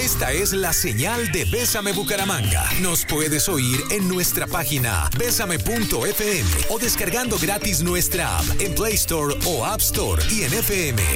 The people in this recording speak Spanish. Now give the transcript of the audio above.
Esta es la señal de Bésame Bucaramanga. Nos puedes oír en nuestra página besame.fm o descargando gratis nuestra app en Play Store o App Store y en FM.